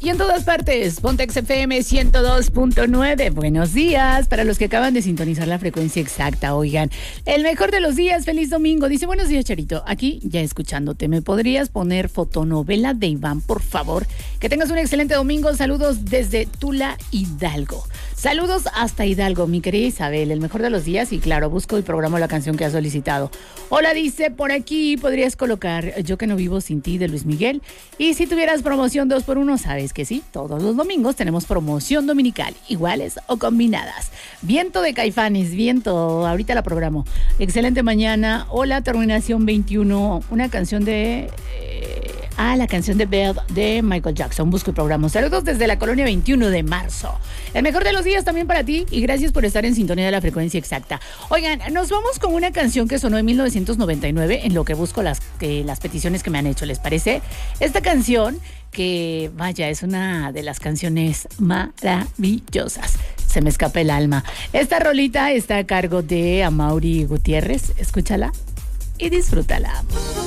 y en todas partes. Pontex FM 102.9. Buenos días para los que acaban de sintonizar la frecuencia exacta. Oigan, el mejor de los días, feliz domingo. Dice, buenos días, Charito. Aquí ya escuchándote. ¿Me podrías poner fotonovela de Iván, por favor? Que tengas un excelente domingo. Saludos desde Tula, Hidalgo. Saludos hasta Hidalgo, mi querida Isabel. El mejor de los días y claro, busco y programo la canción que has solicitado. Hola, dice, por aquí podrías colocar Yo que no vivo sin ti de Luis Miguel. Y si tuvieras promoción 2x1, sabes que sí, todos los domingos tenemos promoción dominical, iguales o combinadas. Viento de Caifanes, viento, ahorita la programo. Excelente mañana. Hola, terminación 21, una canción de... la canción de Belle de Michael Jackson. Busco y programo. Saludos desde la colonia 21 de marzo. El mejor de los días también para ti y gracias por estar en sintonía de la frecuencia exacta. Oigan, nos vamos con una canción que sonó en 1999 en lo que busco las peticiones que me han hecho, ¿les parece? Esta canción que, vaya, es una de las canciones maravillosas. Se me escapa el alma. Esta rolita está a cargo de Amaury Gutiérrez. Escúchala y disfrútala.